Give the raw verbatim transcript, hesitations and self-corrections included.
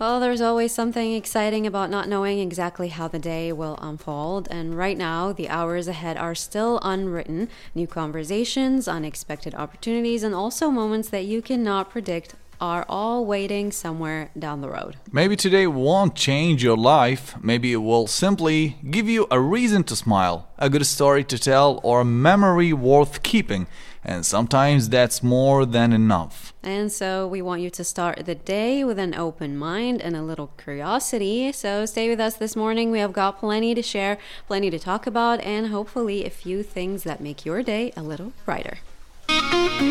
Well, there's always something exciting about not knowing exactly how the day will unfold, and right now, the hours ahead are still unwritten. New conversations, unexpected opportunities, and also moments that you cannot predict are all waiting somewhere down the road. Maybe today won't change your life. Maybe it will simply give you a reason to smile, a good story to tell, or a memory worth keeping. And sometimes that's more than enough. And so we want you to start the day with an open mind and a little curiosity. So stay with us this morning. We have got plenty to share, plenty to talk about, and hopefully a few things that make your day a little brighter.